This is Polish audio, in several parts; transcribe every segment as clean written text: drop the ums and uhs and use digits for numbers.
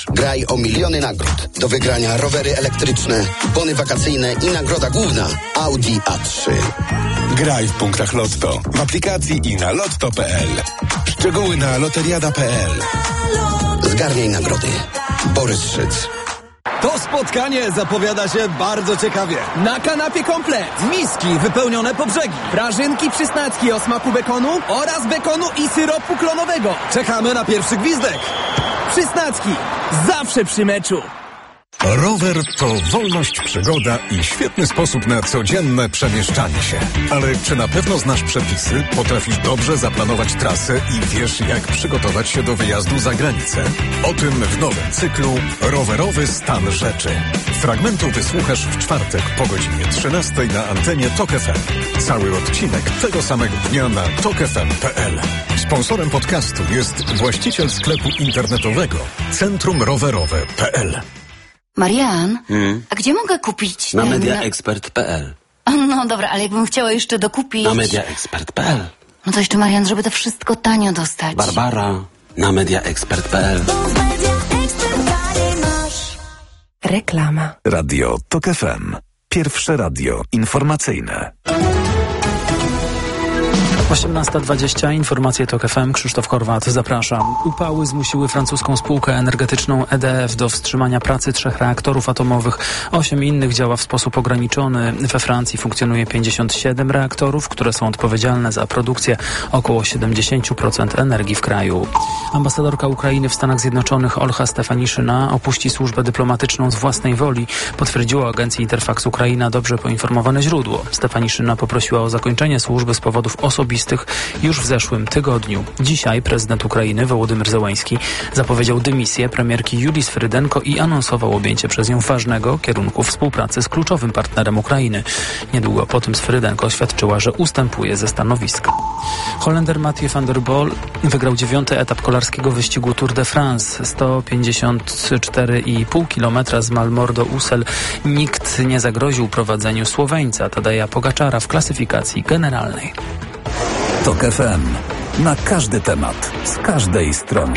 Graj o miliony nagród. Do wygrania rowery elektryczne, bony wakacyjne i nagroda główna Audi A3. Graj w punktach Lotto, w aplikacji i na lotto.pl. Szczegóły na loteriada.pl. Zgarniaj nagrody. Borys Szyc. To spotkanie zapowiada się bardzo ciekawie. Na kanapie komplet, miski wypełnione po brzegi, prażynki przysnacki o smaku bekonu oraz bekonu i syropu klonowego. Czekamy na pierwszy gwizdek. Przysnacki, zawsze przy meczu. Rower to wolność, przygoda i świetny sposób na codzienne przemieszczanie się. Ale czy na pewno znasz przepisy, potrafisz dobrze zaplanować trasę i wiesz, jak przygotować się do wyjazdu za granicę? O tym w nowym cyklu Rowerowy stan rzeczy. Fragmentu wysłuchasz w czwartek po godzinie 13 na antenie TOK FM. Cały odcinek tego samego dnia na tokfm.pl. Sponsorem podcastu jest właściciel sklepu internetowego centrumrowerowe.pl. Marian, a gdzie mogę kupić? Na mediaexpert.pl. No dobra, ale jakbym chciała jeszcze dokupić... Na mediaexpert.pl. No to jeszcze, Marian, żeby to wszystko tanio dostać. Barbara, na mediaexpert.pl. Reklama. Radio TOK FM. Pierwsze radio informacyjne. 18:20, informacje TOK FM, Krzysztof Horwat, zapraszam. Upały zmusiły francuską spółkę energetyczną EDF do wstrzymania pracy 3 reaktorów atomowych. 8 innych działa w sposób ograniczony. We Francji funkcjonuje 57 reaktorów, które są odpowiedzialne za produkcję około 70% energii w kraju. Ambasadorka Ukrainy w Stanach Zjednoczonych Olcha Stefaniszyna opuści służbę dyplomatyczną z własnej woli, potwierdziła agencji Interfax Ukraina dobrze poinformowane źródło. Stefaniszyna poprosiła o zakończenie służby z powodów osobistych już w zeszłym tygodniu. Dzisiaj prezydent Ukrainy Wołodymyr Zełański zapowiedział dymisję premierki Julii Sfrydenko i anonsował objęcie przez nią ważnego kierunku współpracy z kluczowym partnerem Ukrainy. Niedługo po tym Sfrydenko oświadczyła, że ustępuje ze stanowiska. Holender Mathieu van der Poel wygrał 9. etap kolarskiego wyścigu Tour de France. 154,5 km z Malmor do Ussel. Nikt nie zagroził prowadzeniu Słoweńca Tadeja Pogaczara w klasyfikacji generalnej. TOK FM. Na każdy temat, z każdej strony.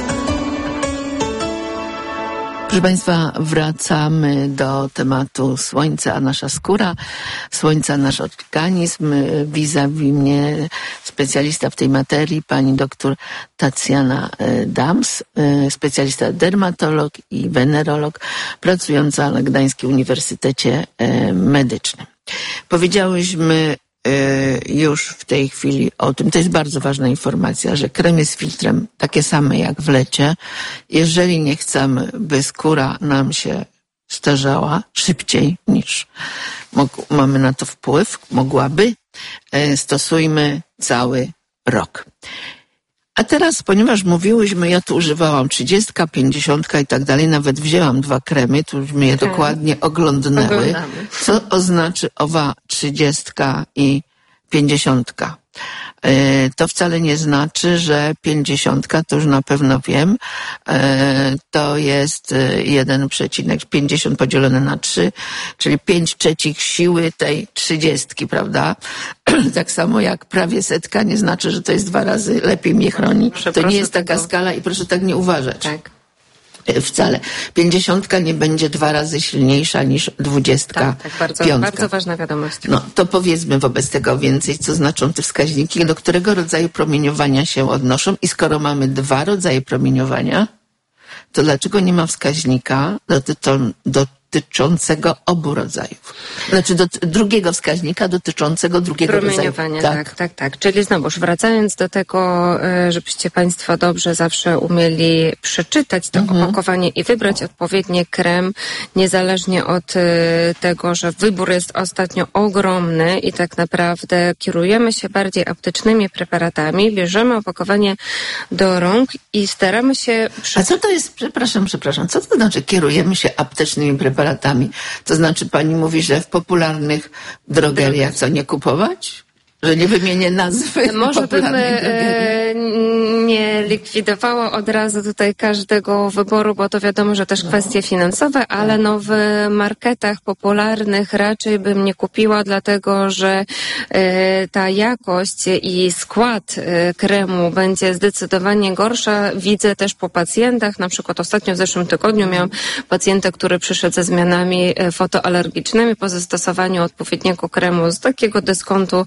Proszę Państwa, wracamy do tematu słońca, a nasza skóra, słońca, nasz organizm. Vis-a-vis mnie specjalista w tej materii, pani doktor Tatiana Dams, specjalista dermatolog i wenerolog, pracująca na Gdańskim Uniwersytecie Medycznym. Powiedziałyśmy już w tej chwili o tym, to jest bardzo ważna informacja, że kremy z filtrem takie same jak w lecie. Jeżeli nie chcemy, by skóra nam się starzała szybciej niż mamy na to wpływ, mogłaby, stosujmy cały rok. A teraz, ponieważ mówiłyśmy, ja tu używałam 30, 50 i tak dalej, nawet wzięłam 2 kremy, tu już my je dokładnie oglądnęły. Co oznacza owa 30 i 50? To wcale nie znaczy, że 50, to już na pewno wiem, to jest 1,50 podzielone na 3, czyli 5/3 siły tej 30, prawda? Tak samo jak prawie 100 nie znaczy, że to jest 2 razy lepiej mnie chroni. To nie jest taka skala i proszę tak nie uważać. Tak. Wcale. 50 nie będzie 2 razy silniejsza niż 25. Bardzo ważna wiadomość. No to powiedzmy wobec tego więcej, co znaczą te wskaźniki, do którego rodzaju promieniowania się odnoszą i skoro mamy 2 rodzaje promieniowania, to dlaczego nie ma wskaźnika dotyczącego obu rodzajów? Znaczy drugiego wskaźnika dotyczącego drugiego rodzaju. Promieniowania, tak. Czyli znowuż wracając do tego, żebyście Państwo dobrze zawsze umieli przeczytać to opakowanie i wybrać odpowiedni krem, niezależnie od tego, że wybór jest ostatnio ogromny i tak naprawdę kierujemy się bardziej aptecznymi preparatami, bierzemy opakowanie do rąk i staramy się... A co to jest, przepraszam, co to znaczy kierujemy się aptecznymi preparatami? To znaczy pani mówi, że w popularnych drogeriach co nie kupować? Że nie wymienię nazwy. Może bym nie likwidowała od razu tutaj każdego wyboru, bo to wiadomo, że też kwestie finansowe, ale w marketach popularnych raczej bym nie kupiła, dlatego że ta jakość i skład kremu będzie zdecydowanie gorsza. Widzę też po pacjentach, na przykład ostatnio w zeszłym tygodniu miałam pacjenta, który przyszedł ze zmianami fotoalergicznymi po zastosowaniu odpowiedniego kremu z takiego dyskontu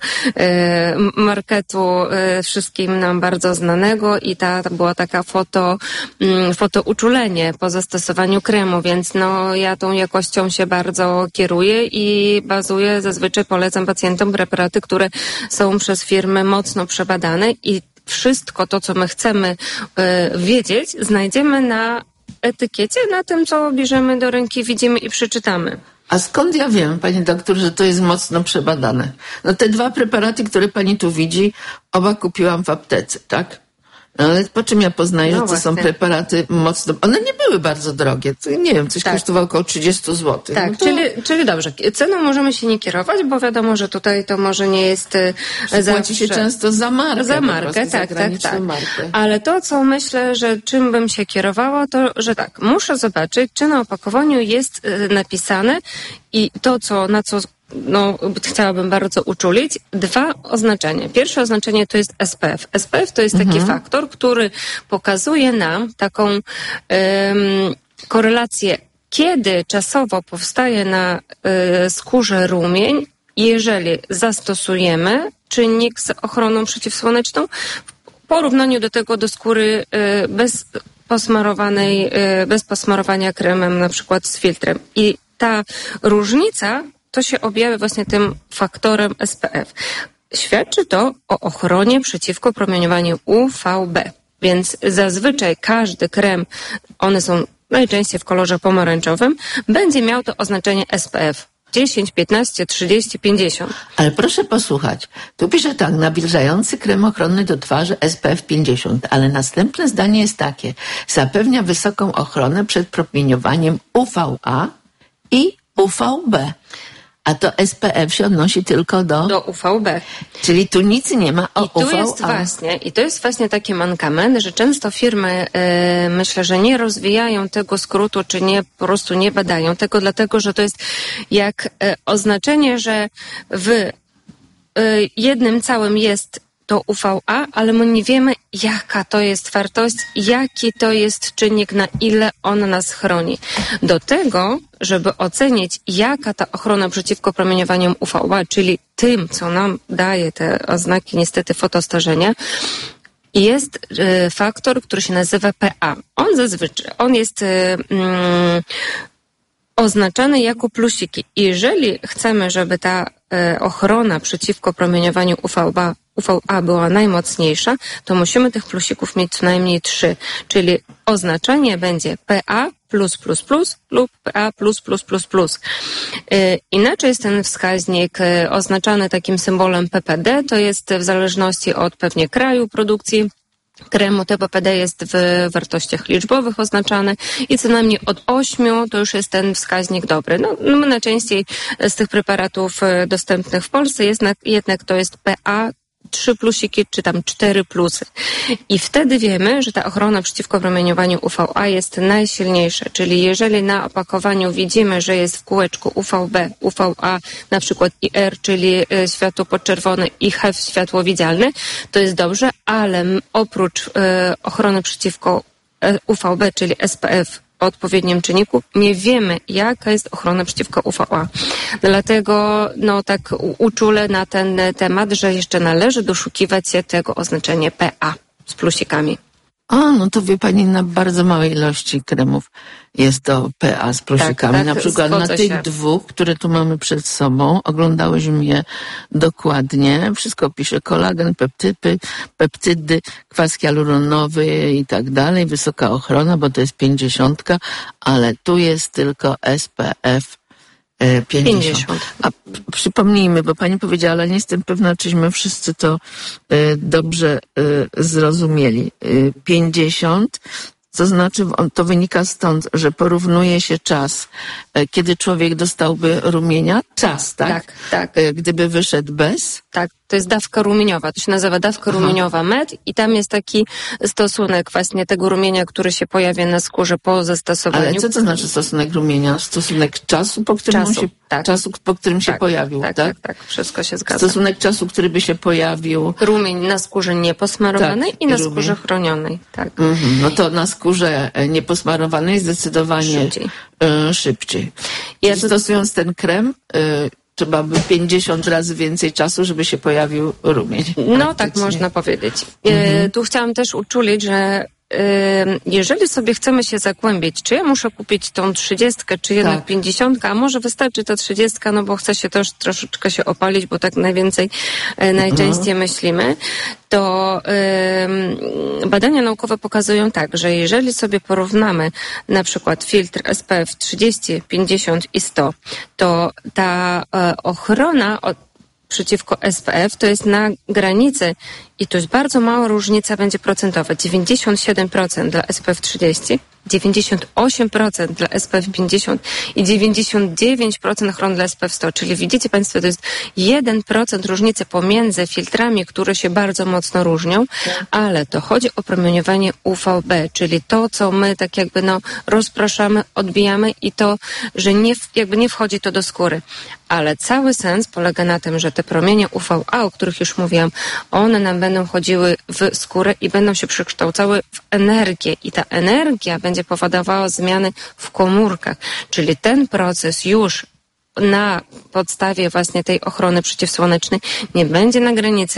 marketu wszystkim nam bardzo znanego i ta była taka fotouczulenie po zastosowaniu kremu, więc ja tą jakością się bardzo kieruję i bazuję, zazwyczaj polecam pacjentom preparaty, które są przez firmy mocno przebadane i wszystko to, co my chcemy wiedzieć, znajdziemy na etykiecie, na tym, co bierzemy do ręki, widzimy i przeczytamy. A skąd ja wiem, pani doktor, że to jest mocno przebadane? Te 2 preparaty, które pani tu widzi, oba kupiłam w aptece, tak? Ale po czym ja poznaję, że to są preparaty mocno... One nie były bardzo drogie. To, nie wiem, coś kosztowało około 30 zł. Tak, czyli dobrze. Ceną możemy się nie kierować, bo wiadomo, że tutaj to może nie jest płaci się często za markę. Za markę, tak. Markę. Ale to, co myślę, że czym bym się kierowała, to, że muszę zobaczyć, czy na opakowaniu jest napisane i to, na co chciałabym bardzo uczulić. 2 oznaczenia. Pierwsze oznaczenie to jest SPF. SPF to jest taki faktor, który pokazuje nam taką korelację, kiedy czasowo powstaje na skórze rumień, jeżeli zastosujemy czynnik z ochroną przeciwsłoneczną w porównaniu do skóry bez posmarowania kremem, na przykład z filtrem. I ta różnica to się objawia właśnie tym faktorem SPF. Świadczy to o ochronie przeciwko promieniowaniu UVB. Więc zazwyczaj każdy krem, one są najczęściej w kolorze pomarańczowym, będzie miał to oznaczenie SPF. 10, 15, 30, 50. Ale proszę posłuchać. Tu pisze tak, nawilżający krem ochronny do twarzy SPF 50, ale następne zdanie jest takie. Zapewnia wysoką ochronę przed promieniowaniem UVA i UVB. A to SPF się odnosi tylko do UVB. Czyli tu nic nie ma o UVA. I to jest właśnie taki mankament, że często firmy myślę, że nie rozwijają tego skrótu, czy po prostu nie badają tego, dlatego że to jest jak oznaczenie, że w jednym całym jest to UVA, ale my nie wiemy, jaka to jest wartość, jaki to jest czynnik, na ile on nas chroni. Do tego, żeby ocenić, jaka ta ochrona przeciwko promieniowaniom UVA, czyli tym, co nam daje te oznaki niestety fotostarzenia, jest faktor, który się nazywa PA. On jest oznaczany jako plusiki. I jeżeli chcemy, żeby ta ochrona przeciwko promieniowaniu UVA była najmocniejsza, to musimy tych plusików mieć co najmniej 3. Czyli oznaczenie będzie PA+++ lub PA++++. Inaczej jest ten wskaźnik oznaczany takim symbolem PPD, to jest w zależności od pewnie kraju produkcji kremu, TPPD jest w wartościach liczbowych oznaczany i co najmniej od 8 to już jest ten wskaźnik dobry. My najczęściej z tych preparatów dostępnych w Polsce jednak to jest PA 3 plusiki, czy tam 4 plusy. I wtedy wiemy, że ta ochrona przeciwko promieniowaniu UVA jest najsilniejsza. Czyli jeżeli na opakowaniu widzimy, że jest w kółeczku UVB, UVA, na przykład IR, czyli światło podczerwone i HEV, światło widzialne, to jest dobrze, ale oprócz ochrony przeciwko UVB, czyli SPF, o odpowiednim czynniku, nie wiemy, jaka jest ochrona przeciwko UVA. Dlatego tak uczulę na ten temat, że jeszcze należy doszukiwać się tego oznaczenia PA z plusikami. To wie pani, na bardzo małej ilości kremów jest to PA z plusikami. Tak, na przykład na tych 2, które tu mamy przed sobą, oglądałyśmy je dokładnie. Wszystko pisze kolagen, peptydy, kwas hialuronowy i tak dalej. Wysoka ochrona, bo to jest 50, ale tu jest tylko SPF 50. A przypomnijmy, bo pani powiedziała, ale nie jestem pewna, czyśmy wszyscy to dobrze zrozumieli. 50, to znaczy, to wynika stąd, że porównuje się czas, kiedy człowiek dostałby rumienia. Czas, tak? Tak. Gdyby wyszedł bez? to jest dawka rumieniowa, to się nazywa dawka rumieniowa MED i tam jest taki stosunek właśnie tego rumienia, który się pojawia na skórze po zastosowaniu. Ale co to znaczy stosunek rumienia? Stosunek czasu, po którym się pojawił, tak? Tak, wszystko się zgadza. Stosunek czasu, który by się pojawił. Rumień na skórze nieposmarowanej i na skórze chronionej, tak. No to na skórze nieposmarowanej zdecydowanie szybciej. Stosując ten krem, trzeba by 50 razy więcej czasu, żeby się pojawił rumień. No tak można powiedzieć. Tu chciałam też uczulić, że jeżeli sobie chcemy się zagłębić, czy ja muszę kupić tą 30, czy jednak 50, a może wystarczy ta 30, no bo chce się też troszeczkę się opalić, bo tak najczęściej myślimy, to badania naukowe pokazują tak, że jeżeli sobie porównamy na przykład filtr SPF 30, 50 i 100, to ta ochrona przeciwko SPF to jest na granicy i to jest bardzo mała różnica będzie procentowa. 97% dla SPF 30, 98% dla SPF 50 i 99% ochron dla SPF 100. Czyli widzicie Państwo, to jest 1% różnicy pomiędzy filtrami, które się bardzo mocno różnią, ale to chodzi o promieniowanie UVB, czyli to, co my tak jakby rozpraszamy, odbijamy i to, że nie wchodzi to do skóry. Ale cały sens polega na tym, że te promienie UVA, o których już mówiłam, one nam będą chodziły w skórę i będą się przekształcały w energię i ta energia będzie powodowała zmiany w komórkach. Czyli ten proces już na podstawie właśnie tej ochrony przeciwsłonecznej nie będzie na granicy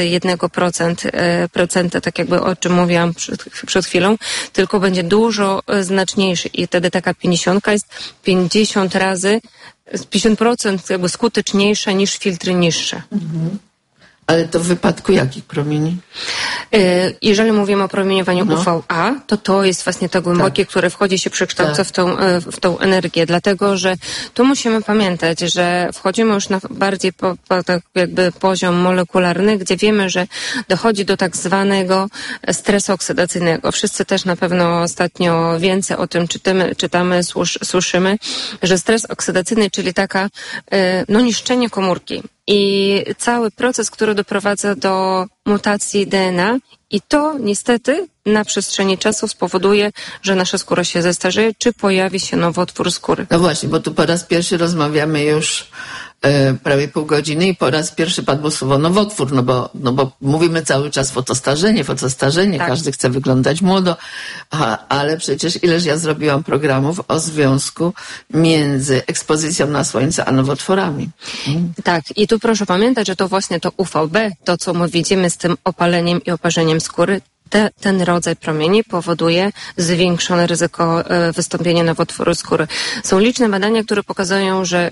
1%, tak jakby o czym mówiłam przed chwilą, tylko będzie dużo znaczniejszy i wtedy taka 50 jest 50% jakby skuteczniejsza niż filtry niższe. Ale to w wypadku jakich promieni? Jeżeli mówimy o promieniowaniu UVA, to jest właśnie to głębokie, które wchodzi się przekształca w tą energię, dlatego że tu musimy pamiętać, że wchodzimy już na bardziej tak jakby poziom molekularny, gdzie wiemy, że dochodzi do tak zwanego stresu oksydacyjnego. Wszyscy też na pewno ostatnio więcej o tym czytamy, słyszymy, że stres oksydacyjny, czyli taka niszczenie komórki. I cały proces, który doprowadza do mutacji DNA i to niestety na przestrzeni czasu spowoduje, że nasza skóra się zestarzeje, czy pojawi się nowotwór skóry. No właśnie, bo tu po raz pierwszy rozmawiamy już prawie pół godziny i po raz pierwszy padło słowo nowotwór, no bo mówimy cały czas fotostarzenie, tak. Każdy chce wyglądać młodo, ale przecież ileż ja zrobiłam programów o związku między ekspozycją na słońce a nowotworami. Tak, i tu proszę pamiętać, że to właśnie to UVB, to co my widzimy z tym opaleniem i oparzeniem skóry, ten rodzaj promieni powoduje zwiększone ryzyko wystąpienia nowotworu skóry. Są liczne badania, które pokazują, że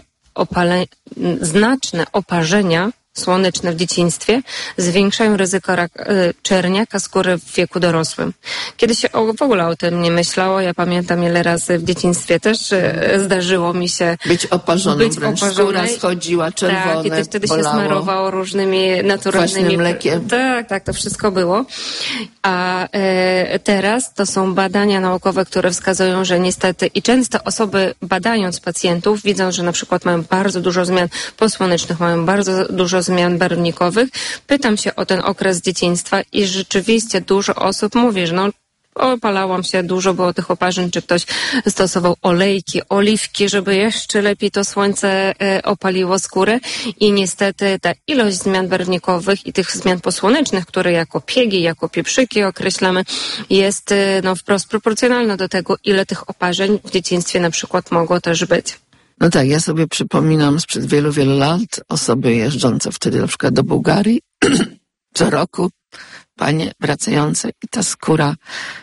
znaczne oparzenia słoneczne w dzieciństwie zwiększają ryzyko czerniaka skóry w wieku dorosłym. Kiedy się w ogóle o tym nie myślało, ja pamiętam ile razy w dzieciństwie też zdarzyło mi się być oparzoną, skóra schodziła, czerwone, tak, i wtedy się smarowało różnymi naturalnymi mlekiem. Tak, to wszystko było. A teraz to są badania naukowe, które wskazują, że niestety i często osoby badając pacjentów widzą, że na przykład mają bardzo dużo zmian posłonecznych, mają bardzo dużo zmian barwnikowych. Pytam się o ten okres dzieciństwa i rzeczywiście dużo osób mówi, że opalałam się, dużo było tych oparzeń, czy ktoś stosował olejki, oliwki, żeby jeszcze lepiej to słońce opaliło skórę i niestety ta ilość zmian barwnikowych i tych zmian posłonecznych, które jako piegi, jako pieprzyki określamy, jest wprost proporcjonalna do tego, ile tych oparzeń w dzieciństwie na przykład mogło też być. No tak, ja sobie przypominam sprzed wielu, wielu lat osoby jeżdżące wtedy na przykład do Bułgarii co roku, panie wracające i ta skóra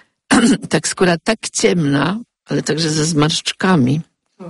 tak ciemna, ale także ze zmarszczkami.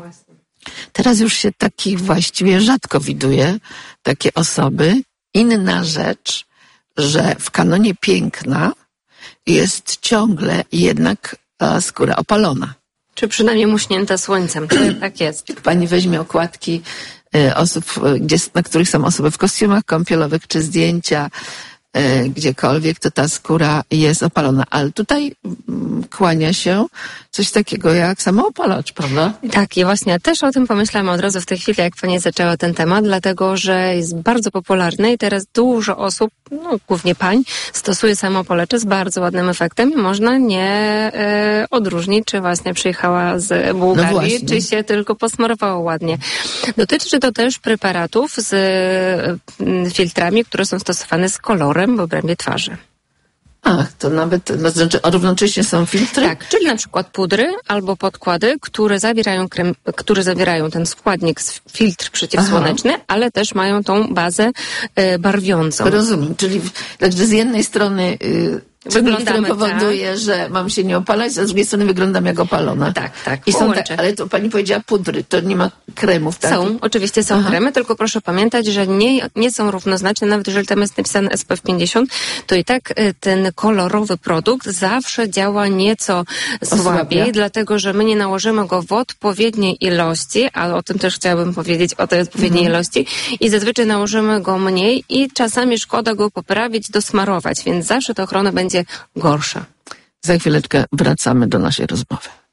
Teraz już się takich właściwie rzadko widuje, takie osoby. Inna rzecz, że w kanonie piękna jest ciągle jednak skóra opalona. Czy przynajmniej muśnięta słońcem. Tak jest. Jak pani weźmie okładki osób, na których są osoby w kostiumach kąpielowych, czy zdjęcia gdziekolwiek, to ta skóra jest opalona. Ale tutaj kłania się coś takiego jak samoopalacz, prawda? Tak, i właśnie ja też o tym pomyślałam od razu w tej chwili, jak pani zaczęła ten temat, dlatego, że jest bardzo popularny i teraz dużo osób, głównie pań, stosuje samoopalacze z bardzo ładnym efektem i można nie odróżnić, czy właśnie przyjechała z Bułgarii, czy się tylko posmarowało ładnie. Dotyczy to też preparatów z filtrami, które są stosowane z kolorem w obrębie twarzy. Ach, to nawet, znaczy równocześnie są filtry? Tak, czyli na przykład pudry albo podkłady, które zawierają krem, które zawierają ten składnik, filtr przeciwsłoneczny, ale też mają tą bazę barwiącą. Rozumiem, czyli także z jednej strony wyglądamy, który powoduje, że mam się nie opalać, a z drugiej strony wyglądam jak opalona. Tak. I są ale to pani powiedziała pudry, to nie ma kremów, tak? Oczywiście są kremy, tylko proszę pamiętać, że nie są równoznaczne, nawet jeżeli tam jest napisane SPF 50, to i tak ten kolorowy produkt zawsze działa nieco słabiej, dlatego, że my nie nałożymy go w odpowiedniej ilości, ale o tym też chciałabym powiedzieć, o tej odpowiedniej ilości i zazwyczaj nałożymy go mniej i czasami szkoda go poprawić, dosmarować, więc zawsze ta ochrona będzie gorsza. Za chwileczkę wracamy do naszej rozmowy.